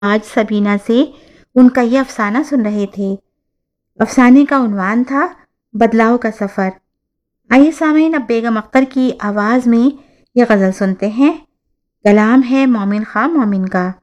आज सबीना से उनका ये अफसाना सुन रहे थे। अफसाने का उन्वान था बदलाव का सफ़र। आइए सामीन, अब बेगम अख्तर की आवाज़ में ये गज़ल सुनते हैं। कलाम है मोमिन खां मोमिन का।